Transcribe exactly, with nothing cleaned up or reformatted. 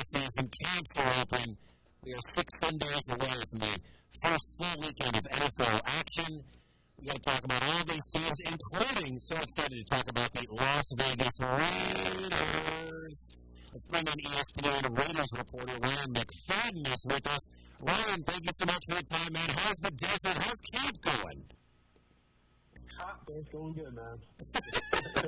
season. Camps are open. We are six Sundays away from the first full weekend of N F L action. We got to talk about all these teams, including, so excited to talk about the Las Vegas Raiders. Let's bring in E S P N Raiders reporter Ryan McFadden is with us. Ryan, thank you so much for your time, man. How's the desert? How's camp going? It's going good, man.